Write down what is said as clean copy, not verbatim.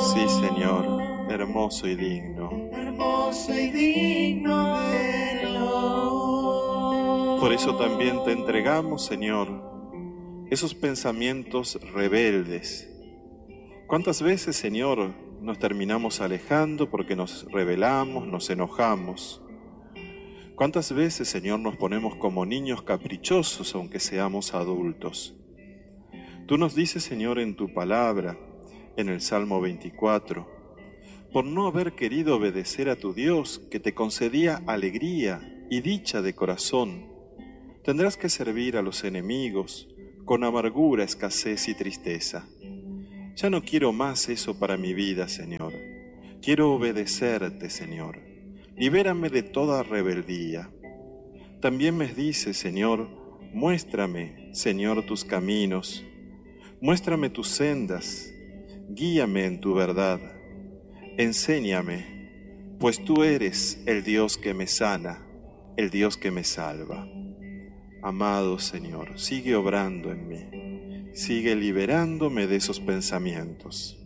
Sí, Señor, hermoso y digno. Hermoso y digno eres. Por eso también te entregamos, Señor, esos pensamientos rebeldes. ¿Cuántas veces, Señor, nos terminamos alejando porque nos rebelamos, nos enojamos? ¿Cuántas veces, Señor, nos ponemos como niños caprichosos aunque seamos adultos? Tú nos dices, Señor, en tu palabra, en el Salmo 24, por no haber querido obedecer a tu Dios, que te concedía alegría y dicha de corazón, tendrás que servir a los enemigos con amargura, escasez y tristeza. Ya no quiero más eso para mi vida, Señor. Quiero obedecerte, Señor. Libérame de toda rebeldía. También me dice, Señor, muéstrame, Señor, tus caminos. Muéstrame tus sendas. Guíame en tu verdad. Enséñame, pues tú eres el Dios que me sana, el Dios que me salva. Amado Señor, sigue obrando en mí. Sigue liberándome de esos pensamientos.